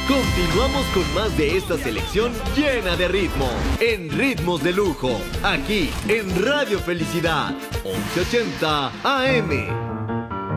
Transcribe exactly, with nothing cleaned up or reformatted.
Continuamos con más de esta selección llena de ritmo, en Ritmos de Lujo, aquí en Radio Felicidad, once ochenta A M.